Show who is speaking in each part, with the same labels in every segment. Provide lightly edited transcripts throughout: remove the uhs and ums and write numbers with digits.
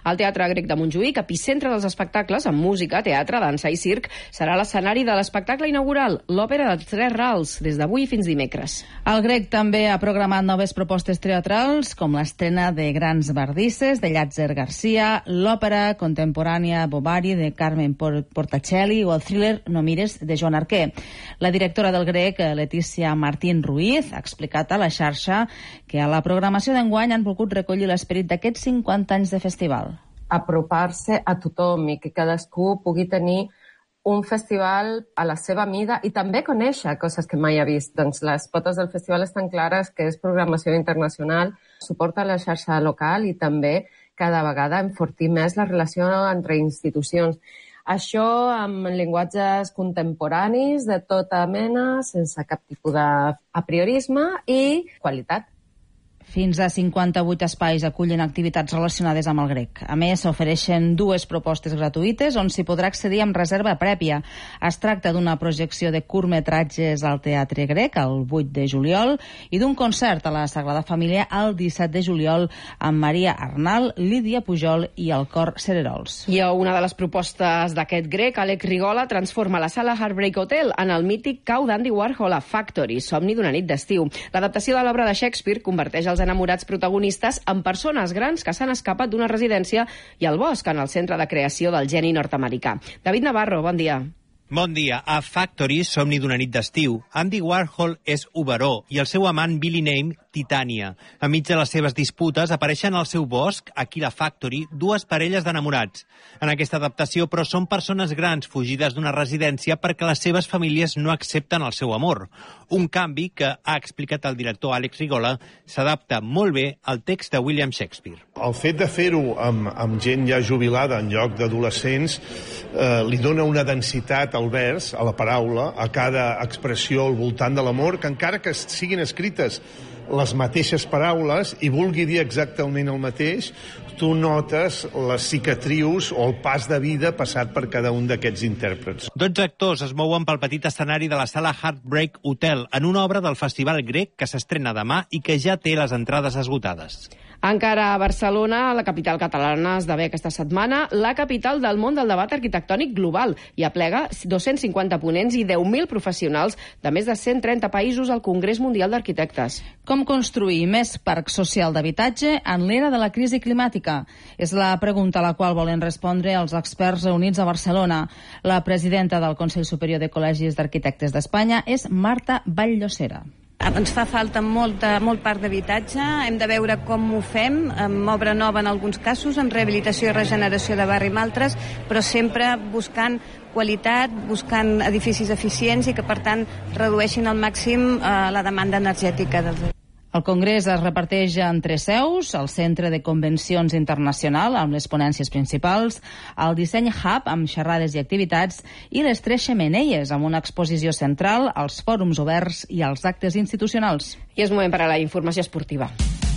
Speaker 1: El Teatre Grec de Montjuïc, epicentre dels espectacles amb música, teatre, dansa i circ, serà l'escenari de l'espectacle inaugural, l'Òpera de Tres Rals, des d'avui fins dimecres.
Speaker 2: El Grec també ha programat noves propostes teatrals, com l'estrena de Grans Bardisses, de Llàtzer Garcia, l'òpera contemporània Bovary, de Carmen Portacelli, o el thriller No mires, de Joan Arquer. La directora del Grec, Letícia Martín Ruiz, ha explicat a la xarxa que a la programació d'enguany han volgut recollir l'esperit d'aquests 50 anys de festival.
Speaker 3: Apropar-se a tothom i que cadascú pugui tenir un festival a la seva mida i també conèixer coses que mai ha vist. Doncs les potes del festival estan clares, que és programació internacional, suporta la xarxa local i també cada vegada enfortir més la relació entre institucions. Això amb llenguatges contemporanis de tota mena, sense cap tipus d'apriorisme i qualitat.
Speaker 2: Fins a 58 espais acullen activitats relacionades amb el Grec. A més, s'ofereixen 2 propostes gratuïtes on s'hi podrà accedir amb reserva prèvia. Es tracta d'una projecció de curtmetratges al Teatre Grec el 8 de juliol i d'un concert a la Sagrada Família el 17 de juliol amb Maria Arnal, Lídia Pujol i el Cor Cererols.
Speaker 1: I a una de les propostes d'aquest Grec, Àlex Rigola transforma la sala Heartbreak Hotel en el mític cau d'Andy Warhol a Factory, somni d'una nit d'estiu. L'adaptació de l'obra de Shakespeare converteix els enamorats protagonistes en persones grans que s'han escapat d'una residència i al bosc, en el centre de creació del geni nord-americà. David Navarro, bon dia.
Speaker 4: Bon dia. A Factory, somni d'una nit d'estiu, Andy Warhol és oberó i el seu amant Billy Name, Titània. Enmig de les seves disputes apareixen al seu bosc, aquí a Factory, 2 parelles d'enamorats. En aquesta adaptació, però, són persones grans fugides d'una residència perquè les seves famílies no accepten el seu amor. Un canvi que, ha explicat el director Àlex Rigola, s'adapta molt bé al text de William Shakespeare.
Speaker 5: El fet de fer-ho amb gent ja jubilada en lloc d'adolescents li dona una densitat al vers, a la paraula, a cada expressió al voltant de l'amor, que encara que siguin escrites les mateixes paraules i vulgui dir exactament el mateix, tu notes les cicatrius o el pas de vida passat per cada un d'aquests intèrprets.
Speaker 4: 12 actors es mouen pel petit escenari de la sala Heartbreak Hotel en una obra del Festival Grec que s'estrena demà i que ja té les entrades esgotades.
Speaker 1: Encara a Barcelona, la capital catalana esdevé aquesta setmana la capital del món del debat arquitectònic global i aplega 250 ponents i 10.000 professionals de més de 130 països al Congrés Mundial d'Arquitectes.
Speaker 2: Com construir més parc social d'habitatge en l'era de la crisi climàtica? És la pregunta a la qual volen respondre els experts reunits a Barcelona. La presidenta del Consell Superior de Col·legis d'Arquitectes d'Espanya és Marta Vall-llosera.
Speaker 6: Ens fa falta molt parc d'habitatge, hem de veure com ho fem, amb obra nova en alguns casos, amb rehabilitació i regeneració de barri en altres, però sempre buscant qualitat, buscant edificis eficients i que, per tant, redueixin al màxim la demanda energètica dels.
Speaker 2: El Congrés es reparteix en 3 seus, el Centre de Convencions Internacional, amb les ponències principals, el Disseny Hub, amb xerrades i activitats, i les 3 xemeneies, amb una exposició central, els fòrums oberts i els actes institucionals.
Speaker 1: I és moment per a la informació esportiva.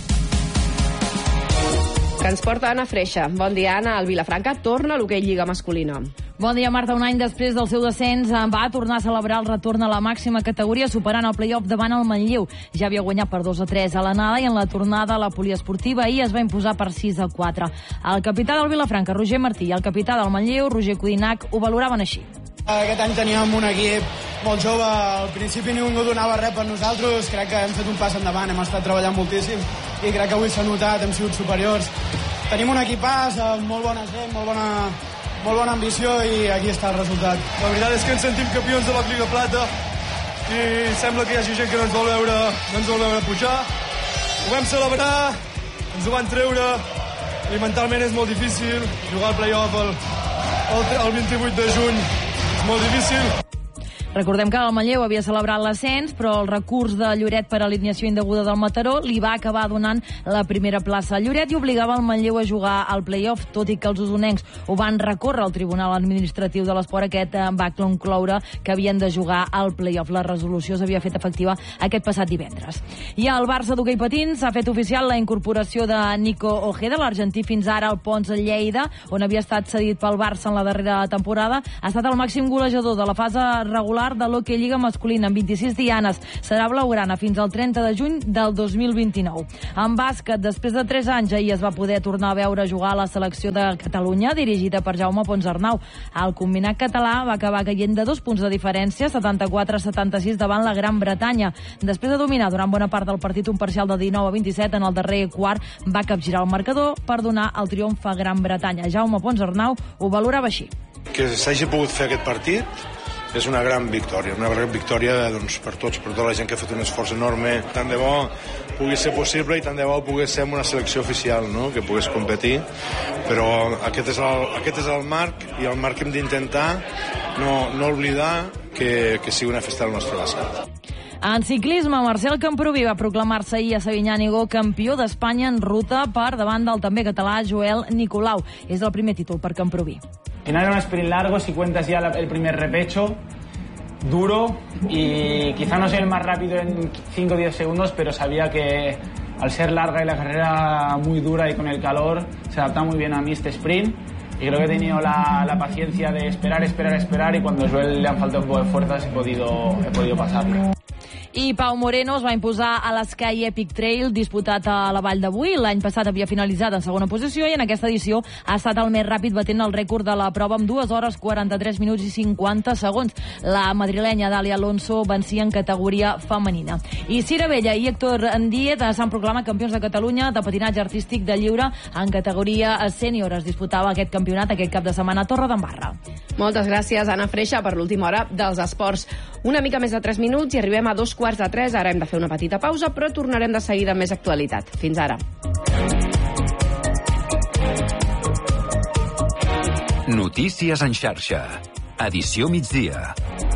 Speaker 1: Que ens porta Anna Freixa. Bon dia, Anna. El Vilafranca torna a l'hoquei Lliga masculina.
Speaker 7: Bon dia, Marta. Un any després del seu descens va tornar a celebrar el retorn a la màxima categoria, superant el play-off davant el Manlleu. Ja havia guanyat per 2-3 a l'anada i en la tornada a la poliesportiva ahir es va imposar per 6-4. El capità del Vilafranca, Roger Martí, i el capità del Manlleu, Roger Codinac, ho valoraven així.
Speaker 8: Aquest any teníem un equip molt jove, al principi ningú donava res per nosaltres, crec que hem fet un pas endavant, hem estat treballant moltíssim i crec que avui s'ha notat, hem sigut superiors. Tenim un equipàs amb molt bona gent, molt bona ambició i aquí està el resultat.
Speaker 9: La veritat és que ens sentim campions de la Lliga Plata i sembla que hi hagi gent que no ens vol veure pujar. Ho vam celebrar, ens ho van treure i mentalment és molt difícil jugar al play-off el 28 de juny. És molt difícil.
Speaker 7: Recordem que el Manlleu havia celebrat l'ascens, però el recurs de Lloret per alineació indeguda del Mataró li va acabar donant la primera plaça a Lloret i obligava el Manlleu a jugar al play-off, tot i que els usonencs ho van recórrer al Tribunal Administratiu de l'Esport. Aquest va concloure que havien de jugar al play-off. La resolució s'havia fet efectiva aquest passat divendres. I el Barça d'hoquei patins ha fet oficial la incorporació de Nico Ojeda, l'argentí fins ara al Pons Lleida, on havia estat cedit pel Barça en la darrera temporada. Ha estat el màxim golejador de la fase regular titular de l'Hockey Lliga masculina amb 26 dianes. Serà blaugrana fins al 30 de juny del 2029. En bàsquet, després de 3 anys, ahir es va poder tornar a veure jugar a la selecció de Catalunya, dirigida per Jaume Ponsarnau. El combinat català va acabar caient de 2 punts de diferència, 74-76 davant la Gran Bretanya. Després de dominar durant bona part del partit un parcial de 19-27, en el darrer quart va capgirar el marcador per donar el triomf a Gran Bretanya. Jaume Ponsarnau ho valorava així.
Speaker 10: Que s'hagi pogut fer aquest partit és una gran victòria doncs, per tots, per tota la gent que ha fet un esforç enorme. Tant de bo pugui ser possible i tant de bo pogués ser una selecció oficial, no? Que pogués competir, però aquest és el marc, i el marc hem d'intentar no oblidar que sigui una festa del nostre bàsquet.
Speaker 7: En ciclisme, Marcel Camproví va proclamar-se ahir a Sabinyànigo campió d'Espanya en ruta per davant del també català Joel Nicolau. És el primer títol per Camproví.
Speaker 11: Al final era un sprint largo, si cuentas ya el primer repecho, duro, y quizá no soy el más rápido en 5 o 10 segundos, pero sabía que al ser larga y la carrera muy dura y con el calor, se adapta muy bien a mí este sprint. Y creo que he tenido la paciencia de esperar, y cuando a Joel le han faltado un poco de fuerzas he podido pasarlo.
Speaker 7: I Pau Moreno es va imposar a l'Sky Epic Trail disputat a la Vall d'Avui. L'any passat havia finalitzat en segona posició i en aquesta edició ha estat el més ràpid, batent el rècord de la prova amb 2 hores 43 minuts i 50 segons. La madrilenya Dàlia Alonso vencia en categoria femenina. I Cira Vella i Héctor Díez s'han proclamat campions de Catalunya de patinatge artístic de lliure en categoria sènior. Es disputava aquest campionat aquest cap de setmana a Torredembarra.
Speaker 1: Moltes gràcies, Anna Freixa, per l'última hora dels esports. Una mica més de 3 minuts i arribem a 2:45. Ara hem de fer una petita pausa, però tornarem de seguida amb més actualitat. Fins ara.
Speaker 12: Notícies en xarxa. Edició migdia.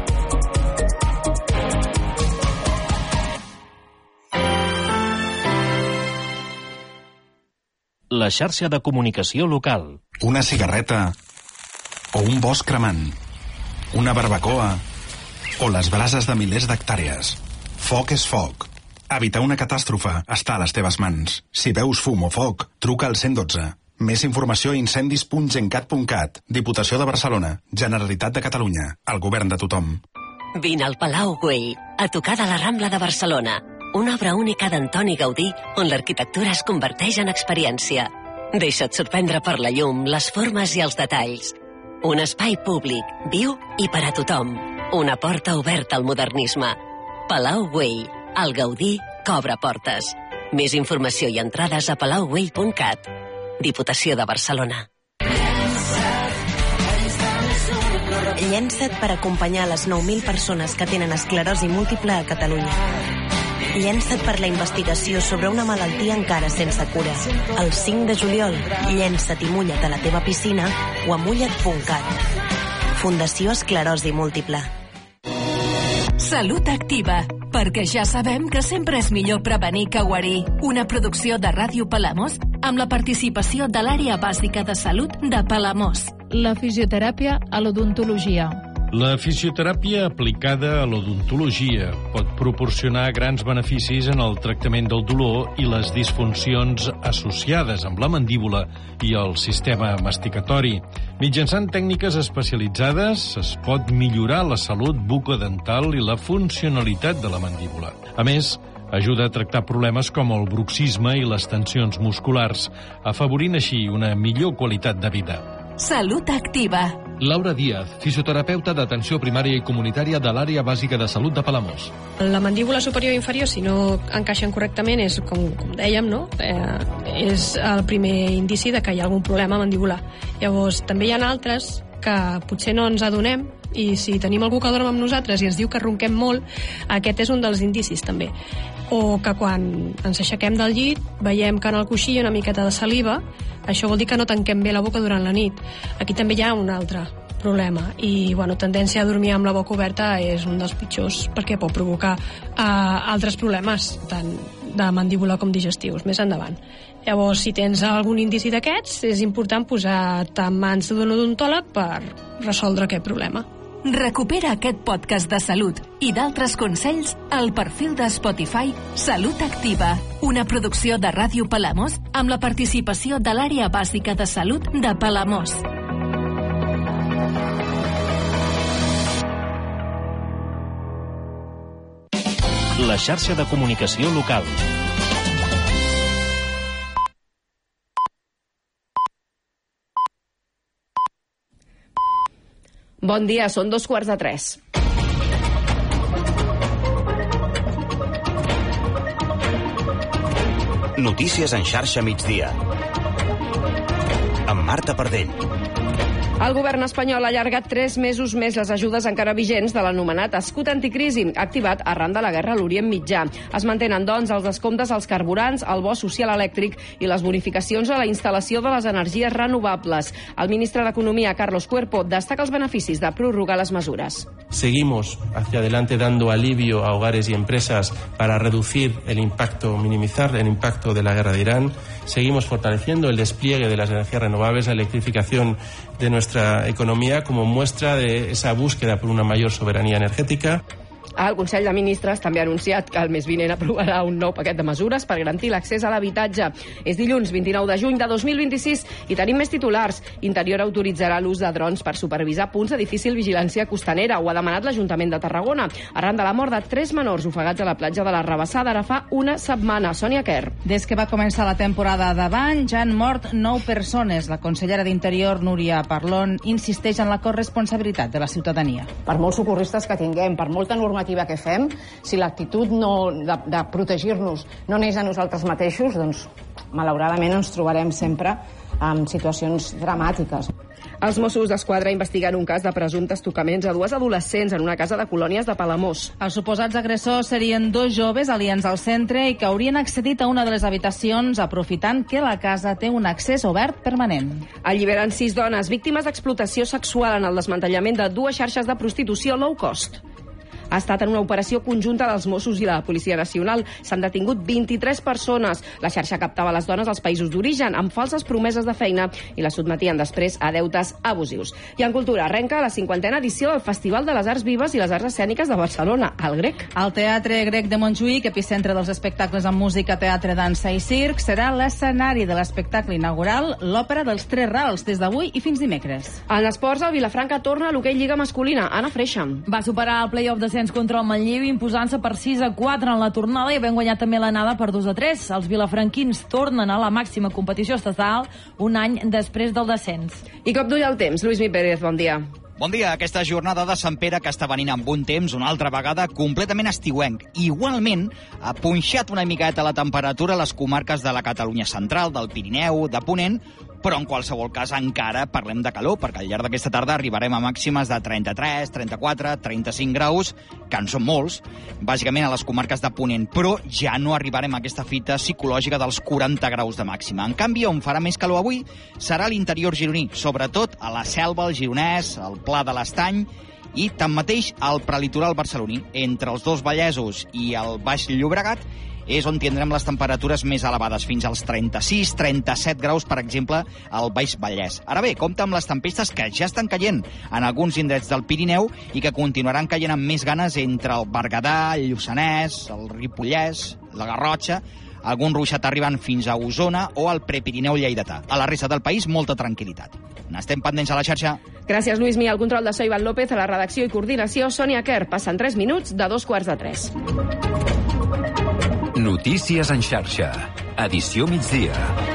Speaker 13: La xarxa de comunicació local.
Speaker 14: Una cigarreta o un bosc cremant. Una barbacoa o les brases de milers d'hectàrees. Foc és foc. Evitar una catàstrofe està a les teves mans. Si veus fum o foc, truca al 112. Més informació a incendis.gencat.cat. Diputació de Barcelona. Generalitat de Catalunya. El govern de tothom.
Speaker 15: Vine al Palau Güell, a tocar de la Rambla de Barcelona. Una obra única d'Antoni Gaudí, on l'arquitectura es converteix en experiència. Deixa't sorprendre per la llum, les formes i els detalls. Un espai públic, viu i per a tothom. Una porta oberta al modernisme. Palau Güell, el Gaudí que obre portes. Més informació i entrades a palaugüell.cat. Diputació de Barcelona.
Speaker 16: Llença't per acompanyar les 9.000 persones que tenen esclerosi múltiple a Catalunya. Llença't per la investigació sobre una malaltia encara sense cura. El 5 de juliol, llença't i mulla't a la teva piscina o a mulla't.cat. Fundació Esclerosi Múltiple.
Speaker 17: Salut Activa, perquè ja sabem que sempre és millor prevenir que guarir. Una producció de Ràdio Palamós amb la participació de l'àrea bàsica de salut de Palamós.
Speaker 18: La fisioteràpia a l'odontologia.
Speaker 19: La fisioteràpia aplicada a l'odontologia pot proporcionar grans beneficis en el tractament del dolor i les disfuncions associades amb la mandíbula i el sistema masticatori. Mitjançant tècniques especialitzades es pot millorar la salut bucodental i la funcionalitat de la mandíbula. A més, ajuda a tractar problemes com el bruxisme i les tensions musculars, afavorint així una millor qualitat de vida.
Speaker 17: Salut Activa.
Speaker 20: Laura Díaz, fisioterapeuta d'atenció primària i comunitària de l'àrea bàsica de salut de Palamós.
Speaker 21: La mandíbula superior i inferior, si no encaixen correctament, és, com dèiem, no? És el primer indici de que hi ha algun problema mandibular. Llavors, també hi ha altres que potser no ens adonem, i si tenim algú que dorm amb nosaltres i ens diu que ronquem molt, aquest és un dels indicis també. O que quan ens aixequem del llit veiem que en el coixí hi ha una miqueta de saliva, això vol dir que no tanquem bé la boca durant la nit. Aquí també hi ha un altre problema i tendència a dormir amb la boca oberta és un dels pitjors perquè pot provocar altres problemes tant de mandíbula com digestius més endavant. Llavors, si tens algun indici d'aquests, és important posar-te en mans d'un odontòleg per resoldre aquest problema.
Speaker 17: Recupera aquest podcast de salut i d'altres consells al perfil de Spotify Salut Activa, una producció de Ràdio Palamós amb la participació de l'àrea bàsica de salut de Palamós.
Speaker 13: La xarxa de comunicació local.
Speaker 1: Bon dia, són 2:45.
Speaker 3: Notícies en xarxa migdia. Amb Marta Pardell.
Speaker 1: El govern espanyol ha allargat 3 mesos més les ajudes encara vigents de l'anomenat escut anticrisi, activat arran de la guerra a l'Orient Mitjà. Es mantenen, doncs, els descomptes als carburants, el bo social elèctric i les bonificacions a la instal·lació de les energies renovables. El ministre d'Economia, Carlos Cuerpo, destaca els beneficis de prorrogar les mesures.
Speaker 22: Seguimos hacia adelante dando alivio a hogares y empresas para reducir el impacto, minimizar el impacto de la guerra de Irán. Seguimos fortaleciendo el despliegue de las energías renovables, la electrificación de nuestra economía como muestra de esa búsqueda por una mayor soberanía energética.
Speaker 1: El Consell de Ministres també ha anunciat que el mes vinent aprovarà un nou paquet de mesures per garantir l'accés a l'habitatge. És dilluns 29 de juny de 2026 i tenim més titulars. Interior autoritzarà l'ús de drons per supervisar punts de difícil vigilància costanera. Ho ha demanat l'Ajuntament de Tarragona, arran de la mort de 3 menors ofegats a la platja de la Rabassada ara fa una setmana. Sònia Quer.
Speaker 2: Des que va començar la temporada de bany ja han mort 9 persones. La consellera d'Interior, Núria Parlon, insisteix en la corresponsabilitat de la ciutadania.
Speaker 23: Per molts socorristes que tinguem, per molta normativa que fem, si l'actitud de protegir-nos no neix a nosaltres mateixos, doncs malauradament ens trobarem sempre en situacions dramàtiques.
Speaker 1: Els Mossos d'Esquadra investiguen un cas de presumptes tocaments a 2 adolescents en una casa de colònies de Palamós.
Speaker 2: Els suposats agressors serien 2 joves aliens al centre i que haurien accedit a una de les habitacions aprofitant que la casa té un accés obert permanent.
Speaker 1: Alliberen 6 dones víctimes d'explotació sexual en el desmantellament de 2 xarxes de prostitució low cost. Ha estat en una operació conjunta dels Mossos i la Policia Nacional. S'han detingut 23 persones. La xarxa captava les dones als països d'origen amb falses promeses de feina i les sotmetien després a deutes abusius. I en cultura arrenca la 50a edició del Festival de les Arts Vives i les Arts Escèniques de Barcelona, el Grec.
Speaker 2: El Teatre Grec de Montjuïc, epicentre dels espectacles amb música, teatre, dansa i circ, serà l'escenari de l'espectacle inaugural, l'Òpera dels 3 Rals, des d'avui i fins dimecres.
Speaker 1: En esports, el Vilafranca torna a l'hoquei Lliga masculina. Anna Freixa.
Speaker 7: Va superar el play-off de contra el Manlleu, imposant-se per 6-4 en la tornada i havent guanyat també l'anada per 2-3. Els vilafranquins tornen a la màxima competició estatal un any després del descens.
Speaker 1: I cop d'ull al temps. Lluís Mi Pérez, bon dia.
Speaker 24: Bon dia. Aquesta jornada de Sant Pere que està venint amb un temps una altra vegada completament estiuenc. Igualment, ha punxat una miqueta la temperatura a les comarques de la Catalunya central, del Pirineu, de Ponent, però en qualsevol cas encara parlem de calor, perquè al llarg d'aquesta tarda arribarem a màximes de 33, 34, 35 graus, que en són molts, bàsicament a les comarques de Ponent, però ja no arribarem a aquesta fita psicològica dels 40 graus de màxima. En canvi, on farà més calor avui serà l'interior gironí, sobretot a la Selva, el Gironès, el Pla de l'Estany, i tanmateix al prelitoral barceloní, entre els dos Vallesos i el Baix Llobregat, és on tindrem les temperatures més elevades, fins als 36-37 graus, per exemple, al Baix Vallès. Ara bé, compta amb les tempestes que ja estan caient en alguns indrets del Pirineu i que continuaran caient amb més ganes entre el Berguedà, el Lluçanès, el Ripollès, la Garrotxa, algun ruixat arribant fins a Osona o al Prepirineu lleidatà. A la resta del país, molta tranquil·litat. N'estem pendents a la xarxa.
Speaker 1: Gràcies, Lluís Mi. Al control de Ivan López, a la redacció i coordinació, Sònia Quer. Passen 3 minuts de 2:45.
Speaker 12: Notícies en xarxa. Edició migdia.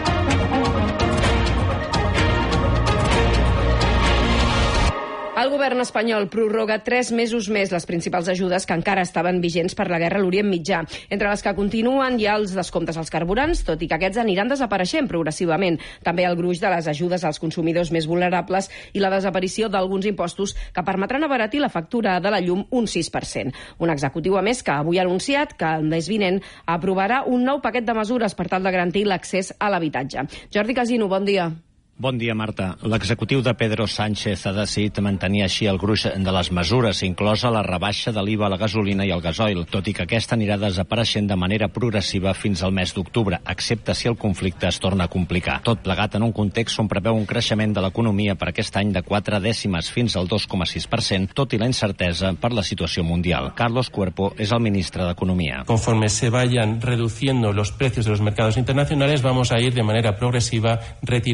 Speaker 1: El govern espanyol prorroga 3 mesos més les principals ajudes que encara estaven vigents per la guerra a l'Orient Mitjà. Entre les que continuen hi ha els descomptes als carburants, tot i que aquests aniran desapareixent progressivament. També el gruix de les ajudes als consumidors més vulnerables i la desaparició d'alguns impostos que permetran abaratir la factura de la llum un 6%. Un executiu, a més, que avui ha anunciat que el mes vinent aprovarà un nou paquet de mesures per tal de garantir l'accés a l'habitatge. Jordi Casino, bon dia.
Speaker 25: Bon dia, Marta. L'executiu de Pedro Sánchez ha decidit mantenir així el gruix de les mesures, inclosa la rebaixa de l'IVA a la gasolina i al gasoil, tot i que aquesta anirà desapareixent de manera progressiva fins al mes d'octubre, excepte si el conflicte es torna a complicar. Tot plegat en un context on preveu un creixement de l'economia per aquest any de 4 dècimes fins al 2,6%, tot i la incertesa per la situació mundial. Carlos Cuerpo és el ministre d'Economia.
Speaker 22: Conforme se vayan reduciendo los precios de los mercados internacionales, vamos a ir de manera progresiva retirando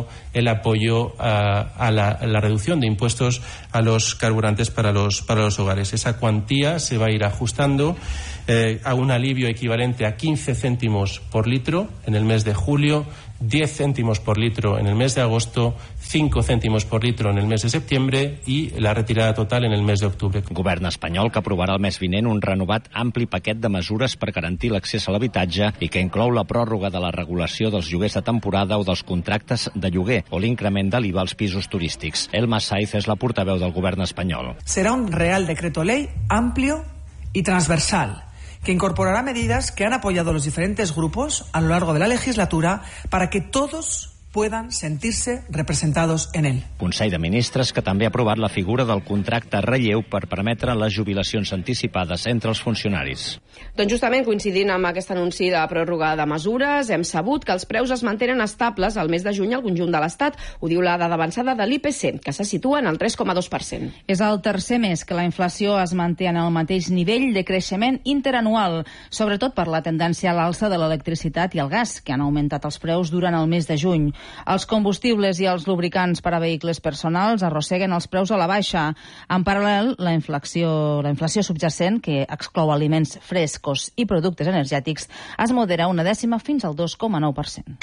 Speaker 22: el apoyo a la reducción de impuestos a los carburantes para los hogares. Esa cuantía se va a ir ajustando a un alivio equivalente a 15 céntimos por litro en el mes de julio, 10 cèntimos por litro en el mes de agosto, 5 cèntimos por litro en el mes de septiembre i la retirada total en el mes d'octubre.
Speaker 25: Govern espanyol que aprovarà el mes vinent un renovat ampli paquet de mesures per garantir l'accés a l'habitatge i que inclou la pròrroga de la regulació dels lloguers de temporada o dels contractes de lloguer o l'increment de l'IVA als pisos turístics. Elma Saiz és la portaveu del govern espanyol.
Speaker 4: Será un Real Decreto Ley amplio y transversal que incorporará medidas que han apoyado los diferentes grupos a lo largo de la legislatura para que todos puedan sentirse representados en él.
Speaker 25: Consell de Ministres que també ha aprovat la figura del contracte relleu per permetre les jubilacions anticipades entre els funcionaris.
Speaker 1: Doncs justament coincidint amb aquest anunci de pròrroga de mesures, hem sabut que els preus es mantenen estables al mes de juny al conjunt de l'Estat. Ho diu la dada avançada de l'IPC, que se situa en el 3,2%.
Speaker 2: És el tercer mes que la inflació es manté en el mateix nivell de creixement interanual, sobretot per la tendència a l'alça de l'electricitat i el gas, que han augmentat els preus durant el mes de juny. Els combustibles i els lubricants per a vehicles personals arrosseguen els preus a la baixa. En paral·lel, la inflació subjacent, que exclou aliments frescos i productes energètics, es modera una dècima fins al 2,9%.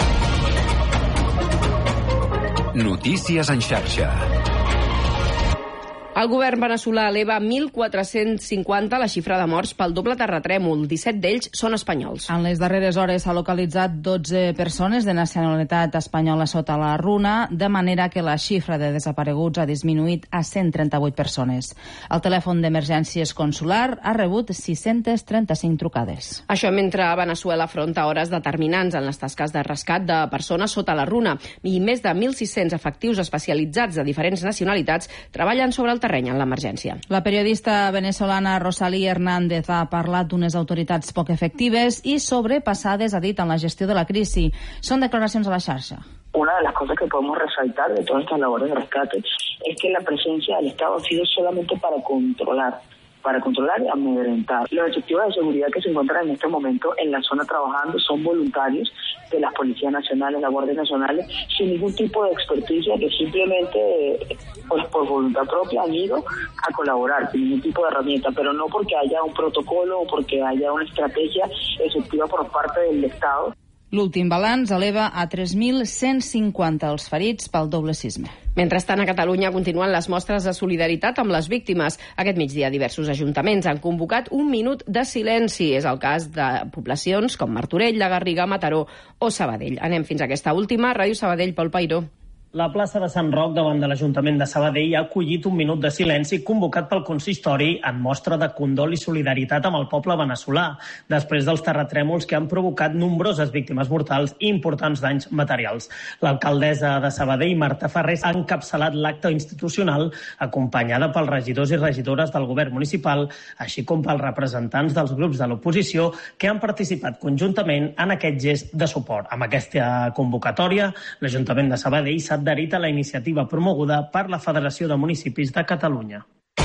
Speaker 12: Notícies en xarxa.
Speaker 1: El govern veneçolà eleva 1.450 la xifra de morts pel doble terratrèmol. 17 d'ells són espanyols.
Speaker 2: En les darreres hores s'ha localitzat 12 persones de nacionalitat espanyola sota la runa, de manera que la xifra de desapareguts ha disminuït a 138 persones. El telèfon d'emergències consular ha rebut 635 trucades.
Speaker 1: Això mentre Veneçuela afronta hores determinants en les tasques de rescat de persones sota la runa i més de 1.600 efectius especialitzats de diferents nacionalitats treballen sobre el terreny en l'emergència.
Speaker 2: La periodista venezolana Rosalía Hernández ha parlat d'unes autoritats poc efectives i sobrepassades, ha dit, en la gestió de la crisi. Són declaracions a la xarxa.
Speaker 5: Una de las cosas que podemos resaltar de todas estas labores de rescate es que la presencia del Estado ha sido solamente para controlar y amedrentar. Los efectivos de seguridad que se encuentran en este momento en la zona trabajando son voluntarios de las policías nacionales, la Guardia Nacional, sin ningún tipo de experticia, que simplemente pues por voluntad propia han ido a colaborar, sin ningún tipo de herramienta, pero no porque haya un protocolo o porque haya una estrategia efectiva por parte del Estado.
Speaker 2: L'últim balanç eleva a 3.150 els ferits pel doble sisme.
Speaker 1: Mentrestant, a Catalunya continuen les mostres de solidaritat amb les víctimes. Aquest migdia, diversos ajuntaments han convocat un minut de silenci. És el cas de poblacions com Martorell, la Garriga, Mataró o Sabadell. Anem fins a aquesta última. Ràdio Sabadell, Pol Pairó.
Speaker 6: La plaça de Sant Roc davant de l'Ajuntament de Sabadell ha acollit un minut de silenci convocat pel consistori en mostra de condol i solidaritat amb el poble veneçolà, després dels terratrèmols que han provocat nombroses víctimes mortals i importants danys materials. L'alcaldessa de Sabadell, Marta Ferrés, ha encapçalat l'acte institucional acompanyada pels regidors i regidores del govern municipal, així com pels representants dels grups de l'oposició que han participat conjuntament en aquest gest de suport. Amb aquesta convocatòria, l'Ajuntament de Sabadell s'ha adherit a la iniciativa promoguda per la Federació de Municipis de Catalunya.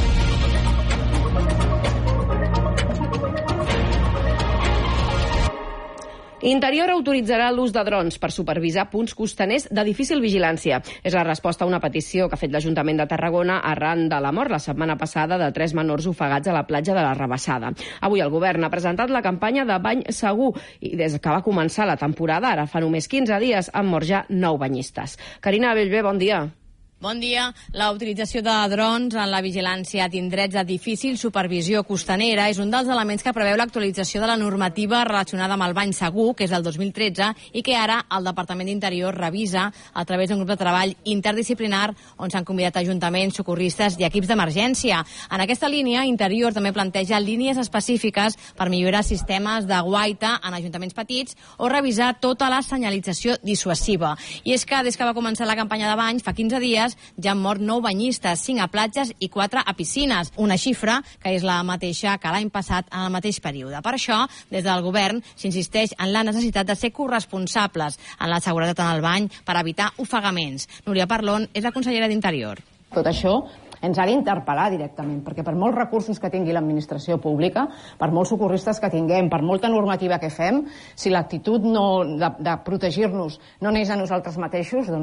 Speaker 1: Interior autoritzarà l'ús de drons per supervisar punts costaners de difícil vigilància. És la resposta a una petició que ha fet l'Ajuntament de Tarragona arran de la mort la setmana passada de 3 menors ofegats a la platja de la Rabassada. Avui el govern ha presentat la campanya de bany segur i des que va començar la temporada, ara fa només 15 dies, han mort ja 9 banyistes. Carina Bellver, bon dia.
Speaker 8: Bon dia. La utilització de drons en la vigilància d'indrets de difícil supervisió costanera és un dels elements que preveu l'actualització de la normativa relacionada amb el bany segur, que és del 2013, i que ara el Departament d'Interior revisa a través d'un grup de treball interdisciplinar on s'han convidat ajuntaments, socorristes i equips d'emergència. En aquesta línia, Interior també planteja línies específiques per millorar sistemes de guaita en ajuntaments petits o revisar tota la senyalització dissuasiva. I és que des que va començar la campanya de bany, fa 15 dies, ja han mort 9 banyistes, 5 a platges i 4 a piscines, una xifra que és la mateixa que l'any passat en el mateix període. Per això, des del govern s'insisteix en la necessitat de ser corresponsables en la seguretat en el bany per evitar ofegaments. Núria Parlon és la consellera d'Interior.
Speaker 23: Tot això ens ha d'interpel·lar directament, perquè per molts recursos que tingui l'administració pública, per molts socorristes que tinguem, per molta normativa que fem, si l'actitud de protegir-nos no neix a nosaltres mateixos, doncs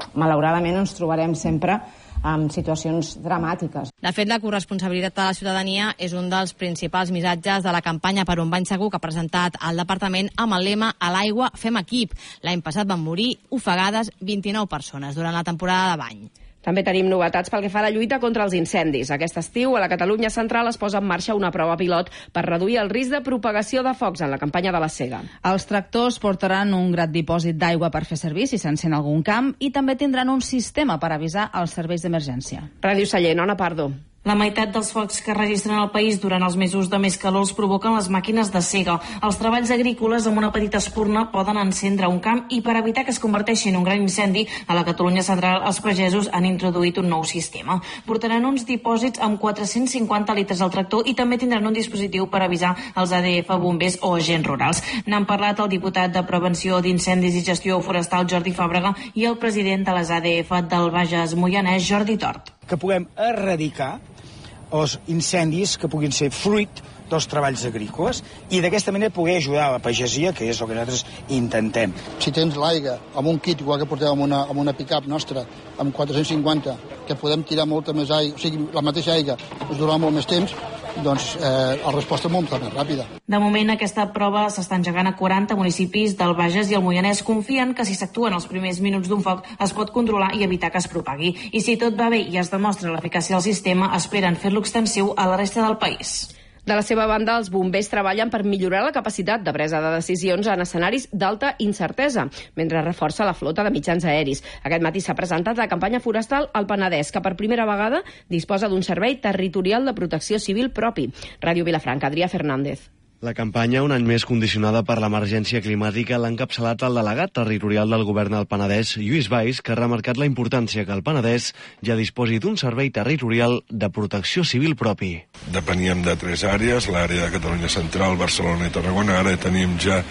Speaker 23: malauradament ens trobarem sempre amb situacions dramàtiques.
Speaker 8: De fet, la corresponsabilitat de la ciutadania és un dels principals missatges de la campanya Per un bany segur que ha presentat el departament amb el lema "A l'aigua fem equip". L'any passat van morir ofegades 29 persones durant la temporada de bany.
Speaker 1: També tenim novetats pel que fa a la lluita contra els incendis. Aquest estiu, a la Catalunya central es posa en marxa una prova pilot per reduir el risc de propagació de focs en la campanya de la sega.
Speaker 2: Els tractors portaran un gran dipòsit d'aigua per fer servir si s'encén algun camp i també tindran un sistema per avisar els serveis d'emergència.
Speaker 1: Ràdio Sallent, Ona Pardo.
Speaker 9: La meitat dels focs que es registren al país durant els mesos de més calor els provoquen les màquines de sega. Els treballs agrícoles amb una petita espurna poden encendre un camp i per evitar que es converteixi en un gran incendi, a la Catalunya central els pagesos han introduït un nou sistema. Portaran uns dipòsits amb 450 litres al tractor i també tindran un dispositiu per avisar els ADF, bombers o agents rurals. N'han parlat el diputat de Prevenció d'Incendis i Gestió Forestal, Jordi Fàbrega, i el president de les ADF del Bages Moianès, Jordi Tort.
Speaker 10: Que puguem erradicar els incendis que puguin ser fruit dels treballs agrícoles i d'aquesta manera poder ajudar a la pagesia, que és el que nosaltres intentem.
Speaker 11: Si tens l'aigua amb un kit, igual que porteu amb una pick-up nostra, amb 450, que podem tirar molta més aigua, o sigui, la mateixa aigua ens durarà molt més temps, doncs la resposta és molt més ràpida.
Speaker 9: De moment, aquesta prova s'està engegant a 40 municipis del Bages i el Moianès. Confien que si s'actuen els primers minuts d'un foc es pot controlar i evitar que es propagui. I si tot va bé i es demostra l'eficàcia del sistema, esperen fer-lo extensiu a la resta del país.
Speaker 1: De la seva banda, els bombers treballen per millorar la capacitat de presa de decisions en escenaris d'alta incertesa, mentre reforça la flota de mitjans aeris. Aquest matí s'ha presentat la campanya forestal al Penedès, que per primera vegada disposa d'un servei territorial de protecció civil propi. Ràdio Vilafranca, Adrià Fernández.
Speaker 14: La campanya, un any més condicionada per l'emergència climàtica, l'ha encapçalat el delegat territorial del govern del Penedès, Lluís Valls, que ha remarcat la importància que el Penedès ja disposi d'un servei territorial de protecció civil propi.
Speaker 15: Depeníem de 3 àrees, l'àrea de Catalunya Central, Barcelona i Tarragona. Ara tenim ja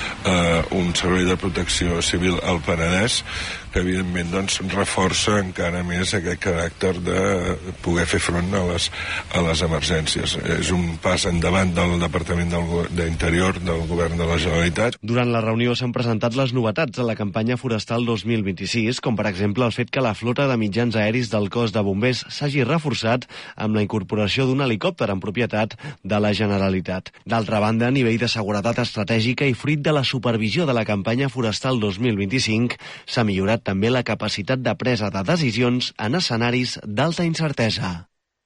Speaker 15: un servei de protecció civil al Penedès, que evidentment doncs, reforça encara més aquest caràcter de poder fer front a les emergències. És un pas endavant del Departament d'Interior del Govern de la Generalitat.
Speaker 14: Durant la reunió s'han presentat les novetats de la campanya forestal 2026, com per exemple el fet que la flota de mitjans aeris del cos de bombers s'hagi reforçat amb la incorporació d'un helicòpter en propietat de la Generalitat. D'altra banda, a nivell de seguretat estratègica i fruit de la supervisió de la campanya forestal 2025, s'ha millorat també la capacitat de presa de decisions en escenaris d'alta incertesa.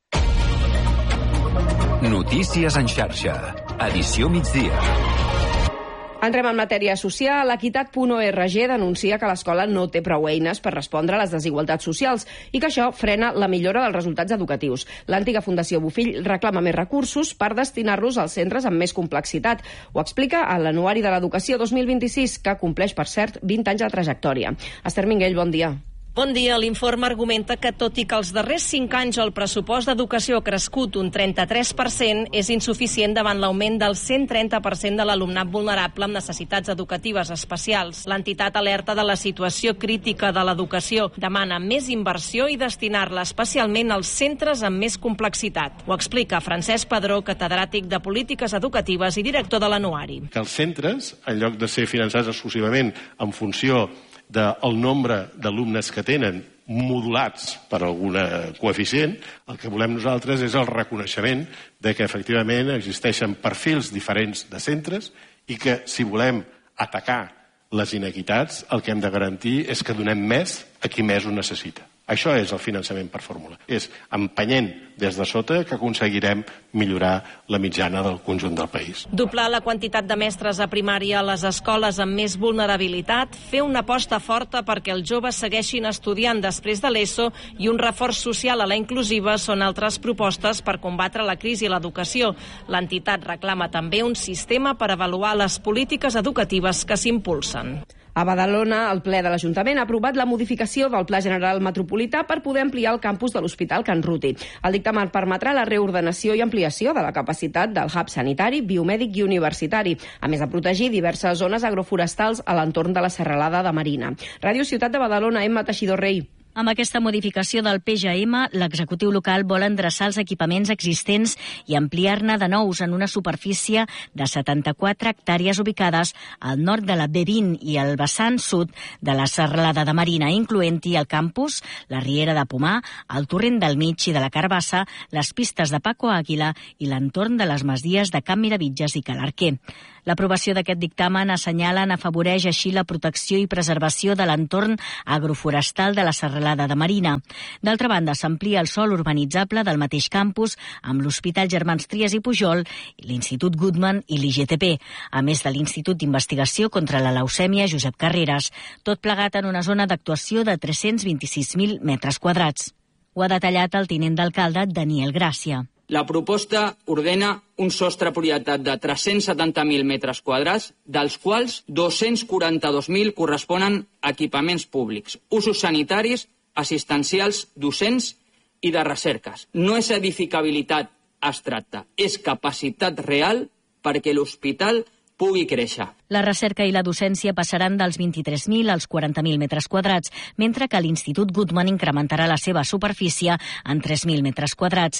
Speaker 12: Notícies en xarxa. Edició migdia.
Speaker 1: Entrem en matèria social. Equitat.org denuncia que l'escola no té prou eines per respondre a les desigualtats socials i que això frena la millora dels resultats educatius. L'antiga Fundació Bofill reclama més recursos per destinar-los als centres amb més complexitat. Ho explica a l'Anuari de l'Educació 2026, que compleix, per cert, 20 anys de trajectòria. Esther Minguell, bon dia.
Speaker 26: Bon dia. L'informe argumenta que, tot i que els darrers 5 anys el pressupost d'educació ha crescut un 33%, és insuficient davant l'augment del 130% de l'alumnat vulnerable amb necessitats educatives especials. L'entitat alerta de la situació crítica de l'educació, demana més inversió i destinar-la especialment als centres amb més complexitat. Ho explica Francesc Padró, catedràtic de Polítiques Educatives i director de l'Anuari.
Speaker 27: Que els centres, en lloc de ser finançats exclusivament en funció del nombre d'alumnes que tenen modulats per algun coeficient, el que volem nosaltres és el reconeixement de que efectivament existeixen perfils diferents de centres i que si volem atacar les inequitats el que hem de garantir és que donem més a qui més ho necessita. Això és el finançament per fórmula. És empenyent des de sota que aconseguirem millorar la mitjana del conjunt del país.
Speaker 26: Doblar la quantitat de mestres a primària a les escoles amb més vulnerabilitat, fer una aposta forta perquè els joves segueixin estudiant després de l'ESO i un reforç social a la inclusiva són altres propostes per combatre la crisi a l'educació. L'entitat reclama també un sistema per avaluar les polítiques educatives que s'impulsen.
Speaker 1: A Badalona, el ple de l'Ajuntament ha aprovat la modificació del Pla General Metropolità per poder ampliar el campus de l'Hospital Can Ruti. El dictamen permetrà la reordenació i ampliació de la capacitat del hub sanitari, biomèdic i universitari, a més de protegir diverses zones agroforestals a l'entorn de la serralada de Marina. Ràdio Ciutat de Badalona, Emma Teixidor Rei.
Speaker 13: Amb aquesta modificació del PGM, l'executiu local vol endreçar els equipaments existents i ampliar-ne de nous en una superfície de 74 hectàrees ubicades al nord de la B20 i al vessant sud de la serralada de Marina, incloent-hi el campus, la riera de Pomar, el torrent del Mig i de la Carbassa, les pistes de Paco Àguila i l'entorn de les masies de Can Miravitges i Calarquer. L'aprovació d'aquest dictamen afavoreix així la protecció i preservació de l'entorn agroforestal de la serralada de Marina. D'altra banda, s'amplia el sòl urbanitzable del mateix campus amb l'Hospital Germans Trias i Pujol, l'Institut Goodman i l'IGTP, a més de l'Institut d'Investigació contra la Leucèmia Josep Carreras, tot plegat en una zona d'actuació de 326.000 metres quadrats. Ho ha detallat el tinent d'alcalde Daniel Gràcia.
Speaker 16: La proposta ordena un sostre propietat de 370.000 metres quadrats, dels quals 242.000 corresponen a equipaments públics, usos sanitaris, assistencials, docents i de recerques. No és edificabilitat abstracta, és capacitat real perquè l'hospital pugui créixer.
Speaker 13: La recerca i la docència passaran dels 23.000 als 40.000 metres quadrats, mentre que l'Institut Goodman incrementarà la seva superfície en 3.000 metres quadrats.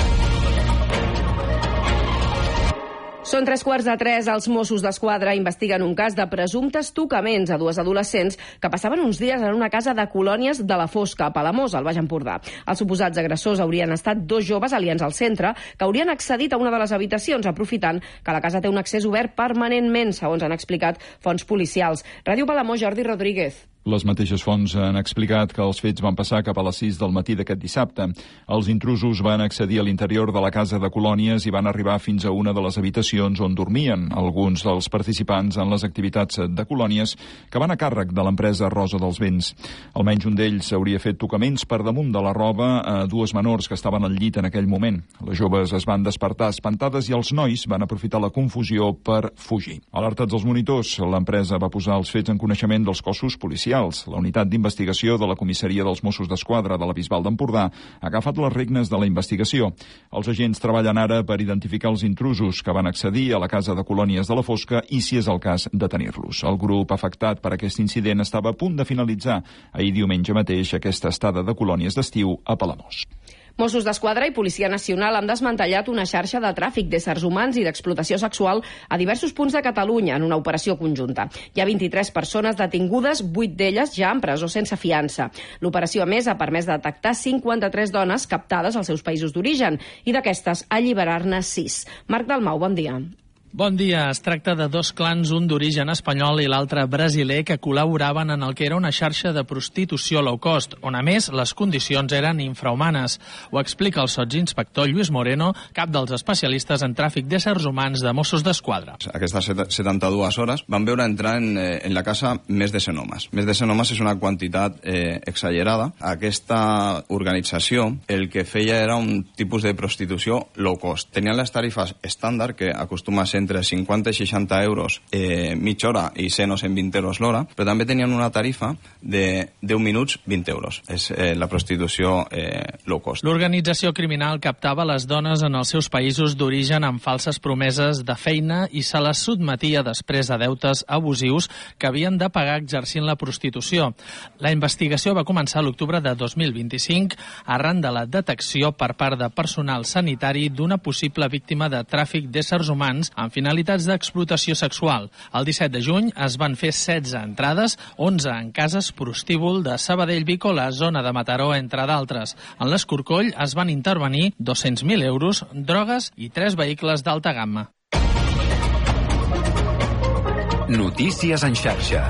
Speaker 1: Són 3:15. Els Mossos d'Esquadra investiguen un cas de presumptes tocaments a dues adolescents que passaven uns dies en una casa de colònies de la Fosca, a Palamós, al Baix Empordà. Els suposats agressors haurien estat dos joves aliens al centre que haurien accedit a una de les habitacions, aprofitant que la casa té un accés obert permanentment, segons han explicat fonts policials. Ràdio Palamós, Jordi Rodríguez.
Speaker 17: Les mateixes fonts han explicat que els fets van passar cap a les 6 del matí d'aquest dissabte. Els intrusos van accedir a l'interior de la casa de colònies i van arribar fins a una de les habitacions on dormien alguns dels participants en les activitats de colònies que van a càrrec de l'empresa Rosa dels Vents. Almenys un d'ells hauria fet tocaments per damunt de la roba a dues menors que estaven al llit en aquell moment. Les joves es van despertar espantades i els nois van aprofitar la confusió per fugir. Alertats els monitors, l'empresa va posar els fets en coneixement dels cossos policials. La unitat d'investigació de la comissaria dels Mossos d'Esquadra de la Bisbal d'Empordà ha agafat les regnes de la investigació. Els agents treballen ara per identificar els intrusos que van accedir a la casa de colònies de la Fosca i, si és el cas, detenir-los. El grup afectat per aquest incident estava a punt de finalitzar ahir diumenge mateix aquesta estada de colònies d'estiu a Palamós.
Speaker 1: Mossos d'Esquadra i Policia Nacional han desmantellat una xarxa de tràfic d'éssers humans i d'explotació sexual a diversos punts de Catalunya en una operació conjunta. Hi ha 23 persones detingudes, 8 d'elles ja en presó sense fiança. L'operació, a més, ha permès detectar 53 dones captades als seus països d'origen i d'aquestes alliberar-ne 6. Marc Dalmau, bon dia.
Speaker 18: Bon dia. Es tracta de dos clans, un d'origen espanyol i l'altre brasiler, que col·laboraven en el que era una xarxa de prostitució low cost, on a més les condicions eren infrahumanes. Ho explica el sotsinspector Lluís Moreno, cap dels especialistes en tràfic d'éssers humans de Mossos d'Esquadra.
Speaker 19: Aquestes 72 hores van veure entrar en la casa més de 100 homes. Més de 100 homes és una quantitat exagerada. Aquesta organització el que feia era un tipus de prostitució low cost. Tenien les tarifes estàndard, que acostuma a ser entre 50 i 60 euros mitja hora i 100 o 120 euros l'hora, però també tenien una tarifa de 10 minuts, 20 euros. És la prostitució low cost.
Speaker 18: L'organització criminal captava les dones en els seus països d'origen amb falses promeses de feina i se les sotmetia després a deutes abusius que havien de pagar exercint la prostitució. La investigació va començar a l'octubre de 2025 arran de la detecció per part de personal sanitari d'una possible víctima de tràfic d'éssers humans amb finalitats d'explotació sexual. El 17 de juny es van fer 16 entrades, 11 en cases prostíbul de Sabadell Vic o la zona de Mataró, entre d'altres. En l'Escorcoll es van intervenir 200.000 euros, drogues i 3 vehicles d'alta gamma.
Speaker 12: Notícies en xarxa.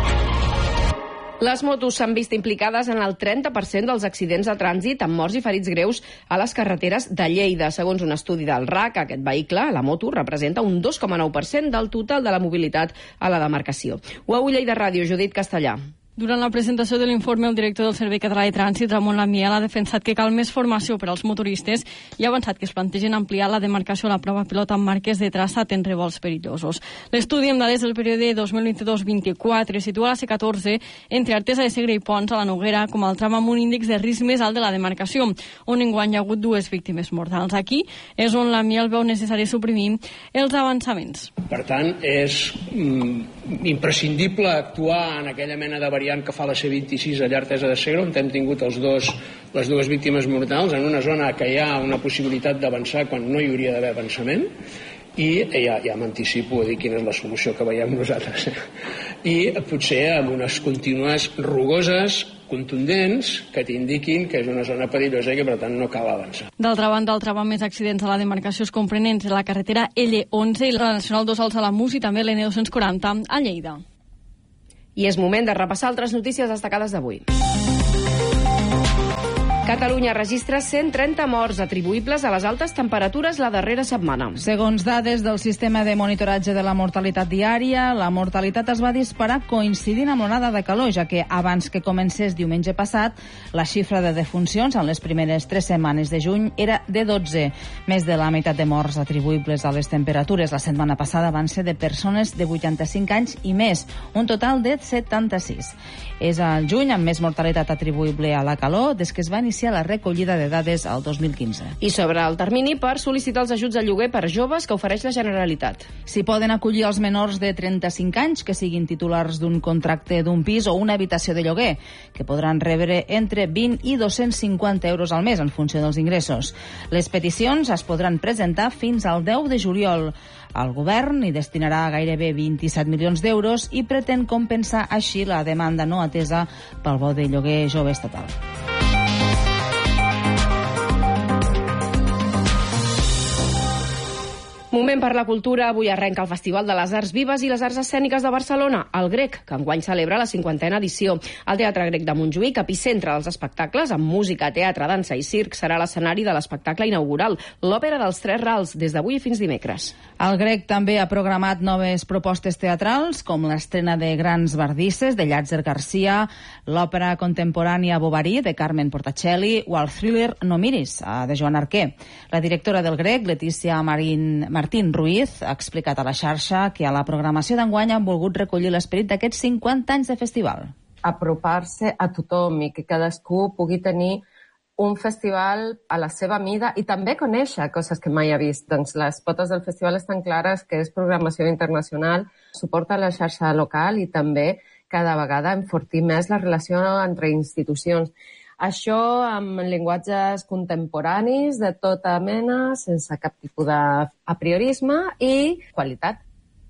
Speaker 1: Les motos s'han vist implicades en el 30% dels accidents de trànsit amb morts i ferits greus a les carreteres de Lleida. Segons un estudi del RAC, aquest vehicle, la moto, representa un 2,9% del total de la mobilitat a la demarcació. UAU Lleida Ràdio, Judit Castellà.
Speaker 20: Durant la presentació de l'informe, el director del Servei Català de Trànsit, Ramon Lamiel, ha defensat que cal més formació per als motoristes i ha avançat que es plantegen ampliar la demarcació a la prova pilot amb marques de traçat en revolts perillosos. L'estudi amb dades del període 2022-24 situa la C14 entre Artesa de Segre i Pons a la Noguera com el tram amb un índex de risc més alt de la demarcació, on enguany hi ha hagut 2 víctimes mortals. Aquí és on Lamiel veu necessari suprimir els avançaments.
Speaker 21: Per tant, és
Speaker 3: imprescindible actuar en aquella mena de variant que fa la C26 a Artesa de Segre, on hem tingut les dues víctimes mortals, en una zona que hi ha una possibilitat d'avançar quan no hi hauria d'haver avançament, i ja m'anticipo a dir quina és la solució que veiem nosaltres. I potser amb unes contínues rugoses, contundents, que t'indiquin que és una zona perillosa i que per tant no cal avançar.
Speaker 20: D'altra banda, el trama més accidents a la demarcació es comprenen entre la carretera L11 i la Nacional 2 als Alamús i també l'N240 a Lleida.
Speaker 1: I és moment de repassar altres notícies destacades d'avui. Catalunya registra 130 morts atribuïbles a les altes temperatures la darrera setmana.
Speaker 2: Segons dades del sistema de monitoratge de la mortalitat diària, la mortalitat es va disparar coincidint amb l'onada de calor, ja que abans que comencés diumenge passat, la xifra de defuncions en les primeres 3 setmanes de juny era de 12. Més de la meitat de morts atribuïbles a les temperatures la setmana passada van ser de persones de 85 anys i més, un total de 76. És el juny amb més mortalitat atribuïble a la calor des que es va iniciar la recollida de dades al 2015.
Speaker 1: I sobre el termini per sol·licitar els ajuts al lloguer per joves que ofereix la Generalitat.
Speaker 2: S'hi poden acollir els menors de 35 anys que siguin titulars d'un contracte d'un pis o una habitació de lloguer, que podran rebre entre 20 i 250 euros al mes en funció dels ingressos. Les peticions es podran presentar fins al 10 de juliol. El govern hi destinarà gairebé 27 milions d'euros i pretén compensar així la demanda no atesa pel bo de lloguer jove estatal.
Speaker 1: Moment per la cultura. Avui arrenca el Festival de les Arts Vives i les Arts Escèniques de Barcelona, el Grec, que enguany celebra la 50a edició. El Teatre Grec de Montjuïc, epicentre dels espectacles, amb música, teatre, dansa i circ, serà l'escenari de l'espectacle inaugural, l'Òpera dels Tres Rals, des d'avui fins dimecres.
Speaker 2: El Grec també ha programat noves propostes teatrals, com l'estrena de Grans Bardisses, de Llàtzer Garcia, l'òpera contemporània Bovary, de Carmen Portacelli, o el thriller No miris, de Joan Arquer. La directora del Grec, Letícia Martín Ruiz, ha explicat a la xarxa que a la programació d'enguany han volgut recollir l'esperit d'aquests 50 anys de festival.
Speaker 4: Apropar-se a tothom i que cadascú pugui tenir un festival a la seva mida i també conèixer coses que mai ha vist. Doncs les potes del festival estan clares que és programació internacional, suporta la xarxa local i també cada vegada enfortir més la relació entre institucions. Això amb llenguatges contemporanis de tota mena, sense cap tipus d'apriorisme i qualitat.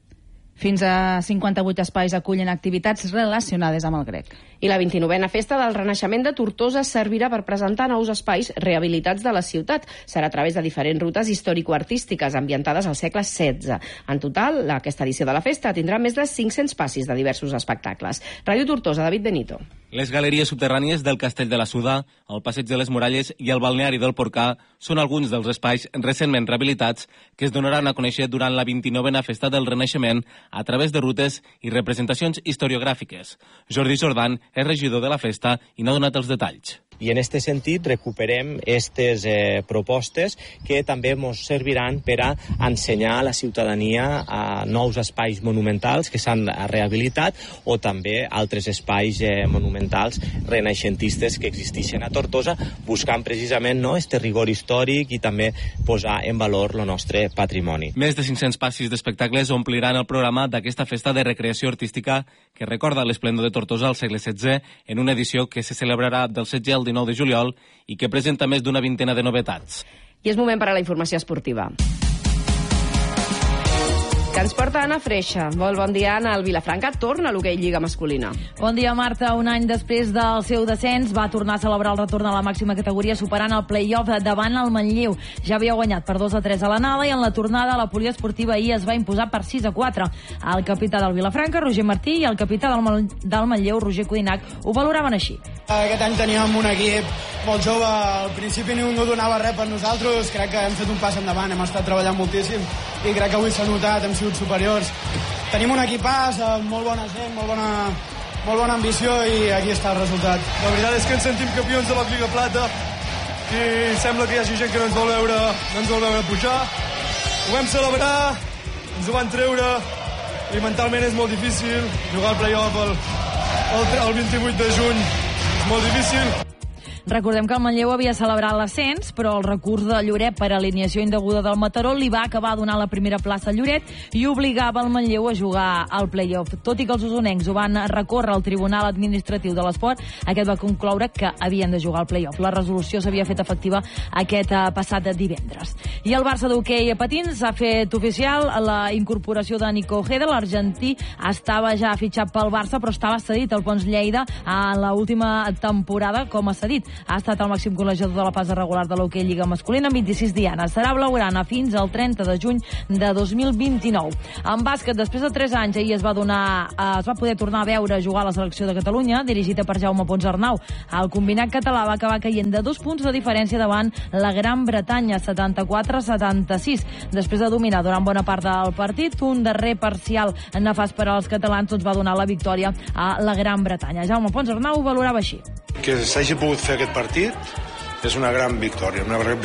Speaker 2: Fins a 58 espais acullen activitats relacionades amb el Grec.
Speaker 1: I la 29a Festa del Renaixement de Tortosa servirà per presentar nous espais rehabilitats de la ciutat. Serà a través de diferents rutes històrico-artístiques ambientades al segle XVI. En total, aquesta edició de la festa tindrà més de 500 passis de diversos espectacles. Ràdio Tortosa, David Benito.
Speaker 7: Les galeries subterrànies del Castell de la Suda, el Passeig de les Muralles i el balneari del Porcà són alguns dels espais recentment rehabilitats que es donaran a conèixer durant la 29a Festa del Renaixement a través de rutes i representacions historiogràfiques. Jordi Jordan és regidor de la festa i n'ha donat els detalls.
Speaker 21: I en aquest sentit recuperem aquestes propostes que també ens serviran per a ensenyar a la ciutadania a nous espais monumentals que s'han rehabilitat o també altres espais monumentals renaixentistes que existeixen a Tortosa, buscant precisament este rigor històric i també posar en valor el nostre patrimoni.
Speaker 7: Més de 500 passis d'espectacles ompliran el programa d'aquesta festa de recreació artística que recorda l'esplendor de Tortosa al segle XVI en una edició que se celebrarà del 16 al 19 de juliol i que presenta més d'una vintena de novetats.
Speaker 1: I és moment per a la informació esportiva, que ens porta Anna Freixa. Molt bon dia, Anna. El Vilafranca torna a l'hoquei Lliga masculina.
Speaker 22: Bon dia, Marta. Un any després del seu descens va tornar a celebrar el retorn a la màxima categoria superant el play-off davant el Manlleu. Ja havia guanyat per 2-3 a l'anada i en la tornada la poliesportiva ahir es va imposar per 6-4. El capità del Vilafranca, Roger Martí, i el capità del Manlleu, Roger Codinac, ho valoraven així.
Speaker 24: Aquest any teníem un equip molt jove, al principi ningú donava res per nosaltres, crec que hem fet un pas endavant, hem estat treballant moltíssim i crec que avui s'ha notat, hem sigut superiors. Tenim un equipàs amb molt bona gent, molt bona ambició i aquí està el resultat.
Speaker 25: La veritat és que ens sentim campions de la Lliga Plata i sembla que hi hagi gent que no ens vol veure pujar. Ho vam celebrar, ens ho van treure i mentalment és molt difícil jugar al play-off el 28 de juny. És molt difícil.
Speaker 22: Recordem que el Manlleu havia celebrat l'ascens, però el recurs de Lloret per alineació indeguda del Mataró li va acabar donant la primera plaça a Lloret i obligava el Manlleu a jugar al play-off. Tot i que els usonencs ho van recórrer al Tribunal Administratiu de l'Esport, aquest va concloure que havien de jugar al play-off. La resolució s'havia fet efectiva aquest passat divendres. I el Barça d'hoquei a patins ha fet oficial la incorporació de Nico Ojeda. L'argentí estava ja fitxat pel Barça, però estava cedit al Pons Lleida a l'última temporada com a cedit. Ha estat el màxim golejador de la fase regular de l'hoquei Lliga masculina amb 26 dianes. Serà blaugrana fins al 30 de juny de 2029. En bàsquet, després de 3 anys, ahir es va poder tornar a veure jugar a la selecció de Catalunya, dirigida per Jaume Ponsarnau. El combinat català va acabar caient de 2 punts de diferència davant la Gran Bretanya, 74-76. Després de dominar durant bona part del partit, un darrer parcial nefast per als catalans va donar la victòria a la Gran Bretanya. Jaume Ponsarnau ho valorava així.
Speaker 5: Que s'hagi pogut fer aquest partit és una gran victòria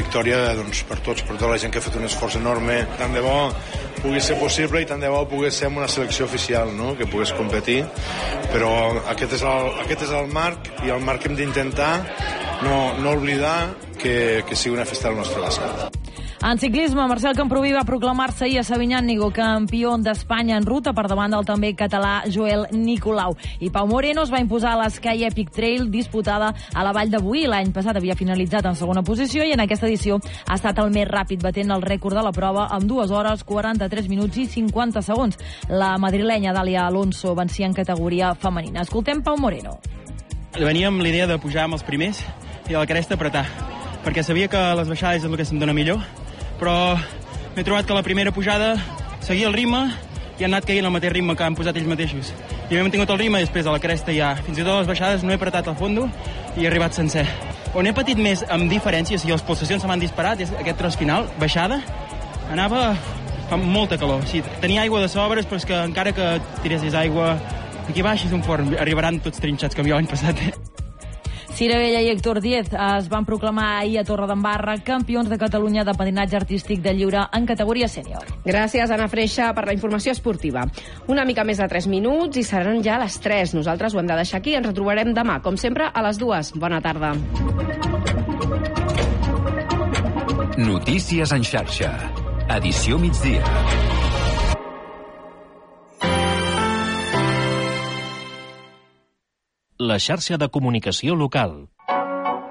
Speaker 5: per tots, per tota la gent que ha fet un esforç enorme. Tant de bo pugui ser possible i tant de bo pogués ser una selecció oficial, no? Que pogués competir, però aquest és el marc, i el marc hem d'intentar no oblidar que sigui una festa del nostre bàsquet.
Speaker 22: En ciclisme, Marcel Camproví va proclamar-se ahir a Sabinyànigo campió d'Espanya en ruta per davant del també català Joel Nicolau. I Pau Moreno es va imposar a l'Sky Epic Trail disputada a la Vall de Boí. L'any passat havia finalitzat en segona posició i en aquesta edició ha estat el més ràpid, batent el rècord de la prova amb 2 hores, 43 minuts i 50 segons. La madrilenya Dàlia Alonso vencia en categoria femenina. Escoltem Pau Moreno.
Speaker 6: Venia amb l'idea de pujar amb els primers i a la cresta apretar, perquè sabia que les baixades és el que se'm dona millor, però m'he trobat que la primera pujada seguia el ritme i han anat caient el mateix ritme que han posat ells mateixos. I m'he mantingut el ritme i després a la cresta ja, fins i tot les baixades no he apretat al fondo i he arribat sencer. On he patit més amb diferència, si les pulsacions se m'han disparat, és aquest tros final, baixada, anava amb molta calor. Sí, tenia aigua de sobres, però és que encara que tiressis aigua aquí baix és un forn, arribaran tots trinxats com jo l'any passat.
Speaker 22: Cira Vella i Héctor Díez es van proclamar ahir a Torredembarra campions de Catalunya de patinatge artístic de lliure en categoria sènior.
Speaker 1: Gràcies, Anna Freixa, per la informació esportiva. Una mica més de 3 minuts i seran ja les 3. Nosaltres ho hem de deixar aquí. Ens retrobarem demà, com sempre, a les 2. Bona tarda.
Speaker 12: Notícies en xarxa. Edició migdia.
Speaker 8: La xarxa de comunicació local.